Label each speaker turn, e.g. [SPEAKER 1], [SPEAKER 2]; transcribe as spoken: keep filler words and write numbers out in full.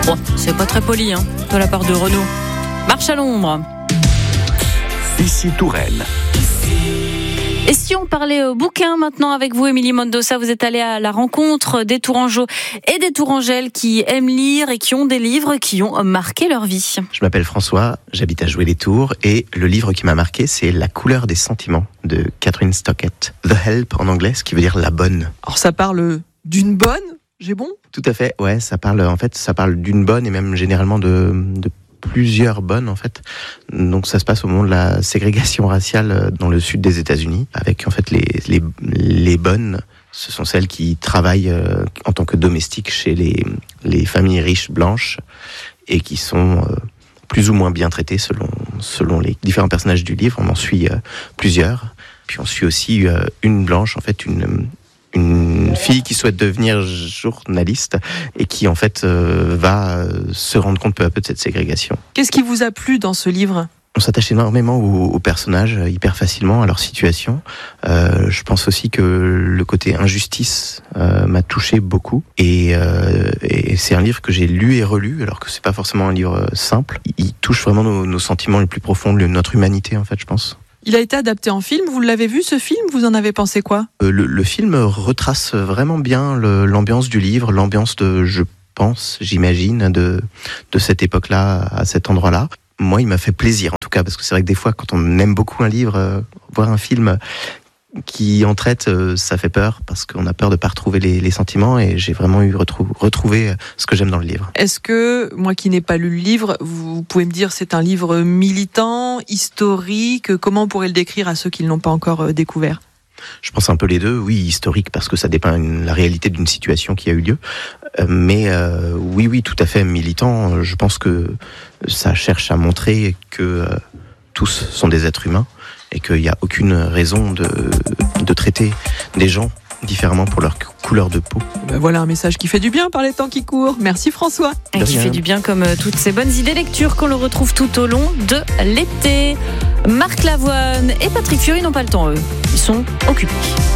[SPEAKER 1] Bon, c'est pas très poli, hein, de la part de Renault. Marche à l'ombre.
[SPEAKER 2] Ici Touraine.
[SPEAKER 1] Et si on parlait euh, bouquin maintenant avec vous, Émilie Mendoza, vous êtes allée à la rencontre des Tourangeaux et des Tourangelles qui aiment lire et qui ont des livres qui ont marqué leur vie.
[SPEAKER 3] Je m'appelle François, j'habite à Jouer-les-Tours et le livre qui m'a marqué, c'est La couleur des sentiments de Catherine Stockett. The Help en anglais, ce qui veut dire la bonne.
[SPEAKER 4] Alors ça parle d'une bonne, j'ai bon ?
[SPEAKER 3] Tout à fait, ouais, ça parle en fait, ça parle d'une bonne et même généralement de, de plusieurs bonnes en fait. Donc ça se passe au moment de la ségrégation raciale dans le sud des États-Unis, avec en fait les les les bonnes, ce sont celles qui travaillent euh, en tant que domestiques chez les les familles riches blanches et qui sont euh, plus ou moins bien traitées selon selon les différents personnages du livre. On en suit euh, plusieurs. Puis on suit aussi euh, une blanche en fait, une une fille qui souhaite devenir journaliste et qui en fait euh, va se rendre compte peu à peu de cette ségrégation.
[SPEAKER 4] Qu'est-ce qui vous a plu dans ce livre ?
[SPEAKER 3] On s'attache énormément aux, aux personnages, hyper facilement, à leur situation. Euh, je pense aussi que le côté injustice euh, m'a touché beaucoup. Et, euh, et c'est un livre que j'ai lu et relu, alors que c'est pas forcément un livre simple. Il touche vraiment nos, nos sentiments les plus profonds, notre humanité en fait, je pense.
[SPEAKER 4] Il a été adapté en film, vous l'avez vu ce film ? Vous en avez pensé quoi ?
[SPEAKER 3] euh, le, le film retrace vraiment bien le, l'ambiance du livre, l'ambiance de, je pense, j'imagine, de, de cette époque-là, à cet endroit-là. Moi, il m'a fait plaisir, en tout cas, parce que c'est vrai que des fois, quand on aime beaucoup un livre, euh, voir un film qui en traite, euh, ça fait peur, parce qu'on a peur de ne pas retrouver les, les sentiments, et j'ai vraiment eu retrou- retrouvé ce que j'aime dans le livre.
[SPEAKER 4] Est-ce que, moi qui n'ai pas lu le livre, vous pouvez me dire c'est un livre militant, historique ? Comment on pourrait le décrire à ceux qui ne l'ont pas encore découvert ?
[SPEAKER 3] Je pense un peu les deux, oui, historique, parce que ça dépeint une, la réalité d'une situation qui a eu lieu, euh, mais euh, oui, oui, tout à fait militant. Je pense que ça cherche à montrer que euh, tous sont des êtres humains, et qu'il n'y a aucune raison de, de traiter des gens différemment pour leur couleur de peau.
[SPEAKER 4] Ben voilà un message qui fait du bien par les temps qui courent. Merci François.
[SPEAKER 1] Et qui fait du bien comme euh, toutes ces bonnes idées lecture qu'on le retrouve tout au long de l'été. Marc Lavoine et Patrick Fiori n'ont pas le temps, eux. Ils sont occupés.